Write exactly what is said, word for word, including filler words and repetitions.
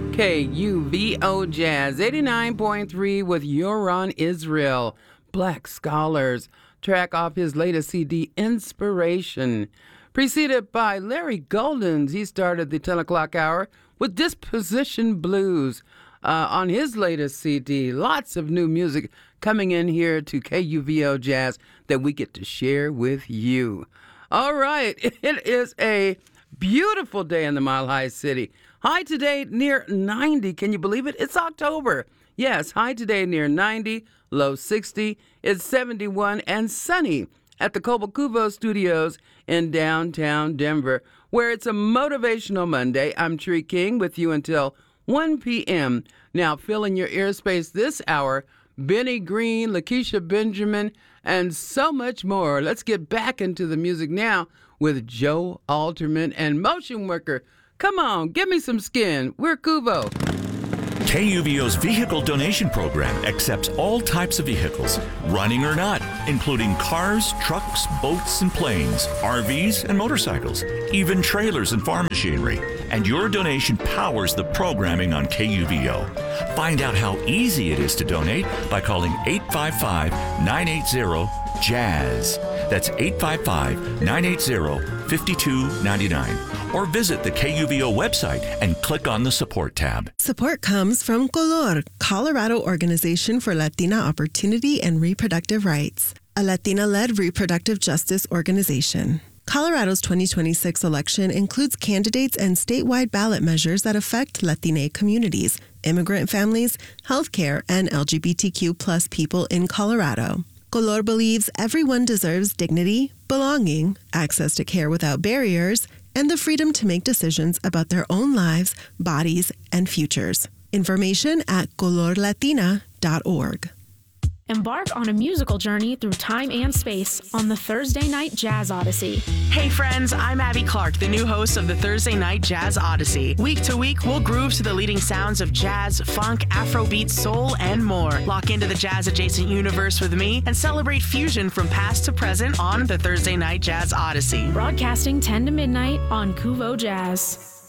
K U V O Jazz eighty-nine point three with Yoron Israel, Black Scholars, track off his latest C D, Inspiration. Preceded by Larry Goldens. He started the ten o'clock hour with Disposition Blues uh, on his latest C D. Lots of new music coming in here to K U V O Jazz that we get to share with you. All right, it is a beautiful day in the Mile High City. High today near ninety. Can you believe it? It's October. Yes, high today near ninety, low sixty. It's seventy-one and sunny at the Cobalt Cuvo Studios in downtown Denver, where it's a motivational Monday. I'm Tree King with you until one p.m. Now, filling your earspace this hour, Benny Green, Lakeisha Benjamin, and so much more. Let's get back into the music now with Joe Alterman and Motion Worker. Come on, give me some skin. We're Cuvo. K U V O's vehicle donation program accepts all types of vehicles, running or not, including cars, trucks, boats, and planes, R Vs, and motorcycles, even trailers and farm machinery. And your donation powers the programming on K U V O. Find out how easy it is to donate by calling eight five five, nine eight zero, JAZZ. That's eight five five, nine eight zero, five two nine nine. Or visit the K U V O website and click on the support tab. Support comes from Color, Colorado Organization for Latina Opportunity and Reproductive Rights, a Latina-led reproductive justice organization. Colorado's twenty twenty-six election includes candidates and statewide ballot measures that affect Latina communities, immigrant families, healthcare, and L G B T Q plus people in Colorado. Color believes everyone deserves dignity, belonging, access to care without barriers, and the freedom to make decisions about their own lives, bodies, and futures. Information at color latina dot org. Embark on a musical journey through time and space on the Thursday Night Jazz Odyssey. Hey friends, I'm Abby Clark, the new host of the Thursday Night Jazz Odyssey. Week to week, we'll groove to the leading sounds of jazz, funk, Afrobeat, soul, and more. Lock into the jazz-adjacent universe with me and celebrate fusion from past to present on the Thursday Night Jazz Odyssey. Broadcasting ten to midnight on Cuvo Jazz.